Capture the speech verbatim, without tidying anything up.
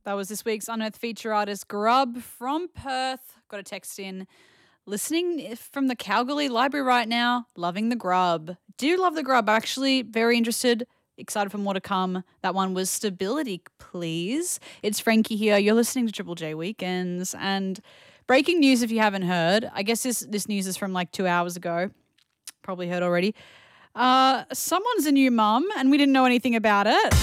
That was this week's Unearthed feature artist Grub from Perth. Got a text in. Listening from the Kalgoorlie Library right now. Loving the Grub. Do love the Grub. Actually, very interested. Excited for more to come. That one was Stability, Please. It's Frankie here. You're listening to Triple J Weekends. And breaking news if you haven't heard. I guess this, this news is from like two hours ago. Probably heard already. Uh, someone's a new mum and we didn't know anything about it.